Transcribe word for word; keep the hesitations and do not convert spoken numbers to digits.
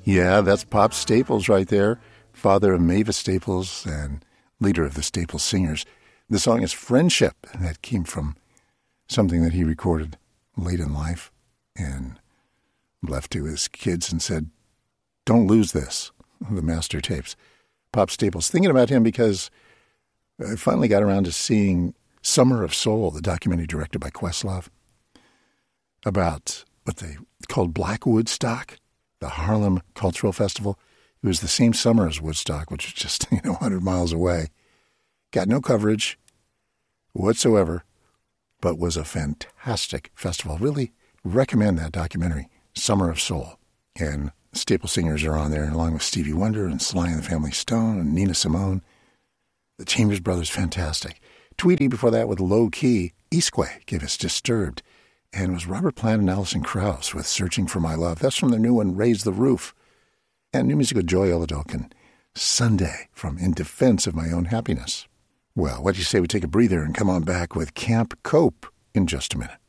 Yeah, that's Pop Staples right there, father of Mavis Staples and leader of the Staples Singers. The song is Friendship, and that came from something that he recorded late in life and left to his kids and said, don't lose this, the master tapes. Pop Staples, thinking about him because I finally got around to seeing Summer of Soul, the documentary directed by Questlove, about what they called Black Woodstock, the Harlem Cultural Festival. It was the same summer as Woodstock, which was just, you know, one hundred miles away. Got no coverage whatsoever, but was a fantastic festival. Really recommend that documentary, Summer of Soul. And Staple Singers are on there, along with Stevie Wonder and Sly and the Family Stone and Nina Simone. The Chambers Brothers, fantastic. Tweety before that with Low Key. Isque gave us Disturbed. And it was Robert Plant and Alison Krauss with Searching for My Love. That's from their new one, Raise the Roof. And new music with Joy Oladokun, Sunday from In Defense of My Own Happiness. Well, what do you say we take a breather and come on back with Camp Cope in just a minute?